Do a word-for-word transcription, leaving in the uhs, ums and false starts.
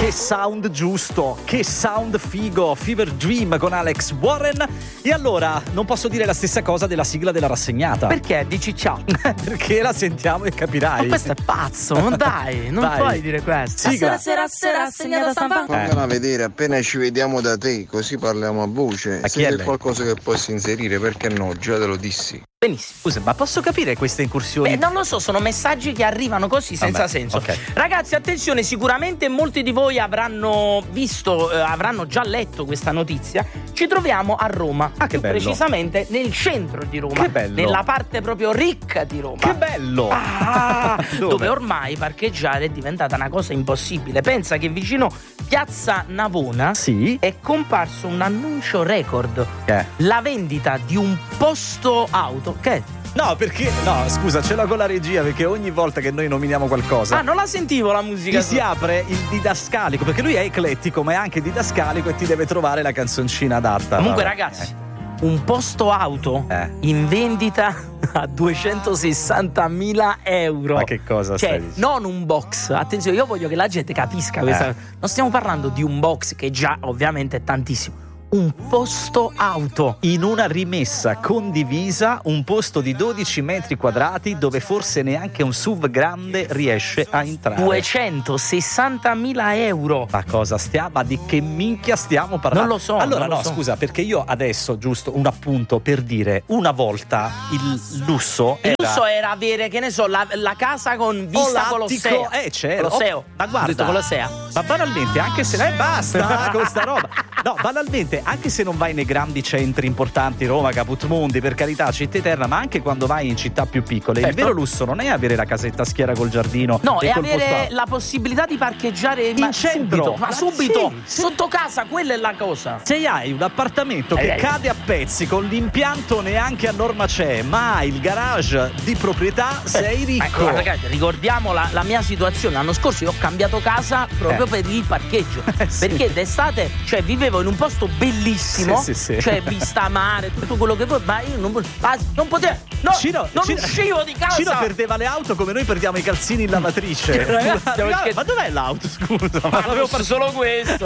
che sound giusto, che sound figo, Fever Dream con Alex Warren. E allora, non posso dire la stessa cosa della sigla della rassegnata. Perché? Dici ciao. Perché la sentiamo e capirai. Ma questo è pazzo, non dai, non Vai. puoi dire questo. Sigla. Sera, sera, rassegnata stampa. Fammela a vedere appena ci vediamo da te, così parliamo a voce. A chi Se è c'è lei? qualcosa che posso inserire, perché no? Già te lo dissi. Benissimo. Scusa, ma posso capire queste incursioni? Beh, non lo so, sono messaggi che arrivano così senza Vabbè, senso. ok. Ragazzi, attenzione, sicuramente molti di voi avranno visto, eh, avranno già letto questa notizia. Ci troviamo a Roma, Ah, che più bello. precisamente nel centro di Roma, Che bello. nella parte proprio ricca di Roma. Che bello! Ah, Dove? dove ormai parcheggiare è diventata una cosa impossibile. Pensa che vicino Piazza Navona Sì? è comparso un annuncio record. Eh. La vendita di un posto auto. Che? No, perché? No, scusa, ce l'ho con la regia, perché ogni volta che noi nominiamo qualcosa Ah, non la sentivo la musica. ti si apre il didascalico, perché lui è eclettico, ma è anche didascalico e ti deve trovare la canzoncina adatta. Comunque, Vabbè. ragazzi, un posto auto Eh. in vendita a duecentosessantamila euro. Ma che cosa Cioè, stai dicendo? non un box. Attenzione, io voglio che la gente capisca questa. Eh. Non stiamo parlando di un box che già ovviamente è tantissimo. Un posto auto. In una rimessa condivisa, un posto di dodici metri quadrati dove forse neanche un S U V grande riesce a entrare. duecentosessantamila euro. Ma cosa stiamo? Ma di che minchia stiamo parlando? Non lo so, Allora, non lo no, so. scusa, perché io adesso, giusto un appunto per dire, una volta il lusso Il era... lusso era avere, che ne so, la, la casa con vista o l'attico, Colossea. eh, c'era. Colosseo. Oh, ma Ho guarda, detto Colossea. ma banalmente, anche se eh, basta con sta roba. No, banalmente, anche se non vai nei grandi centri importanti, Roma, Caput Mundi, per carità, città eterna, ma anche quando vai in città più piccole, Certo. il vero lusso non è avere la casetta a schiera col giardino No, e è col posto avere alto. la possibilità di parcheggiare In ma centro. subito, ma Ma subito, sì, sì. sotto casa, quella è la cosa. Se hai un appartamento Eh, che eh. cade a pezzi con l'impianto neanche a norma c'è, ma hai il garage di proprietà, sei ricco. Ecco, ragazzi, ricordiamo la, la mia situazione. L'anno scorso io ho cambiato casa proprio Eh. per il parcheggio. Eh, sì. Perché d'estate, cioè, vivevo in un posto bellissimo, Sì, sì, sì. cioè vista mare, tutto quello che vuoi, ma io non, ah, non potevo. No, Cino, non Cino- uscivo di casa. Cino perdeva le auto come noi perdiamo i calzini in lavatrice. Ragazzi, stiamo ma, scherzando. ma dov'è l'auto, scusa? Ma avevo fatto solo questo.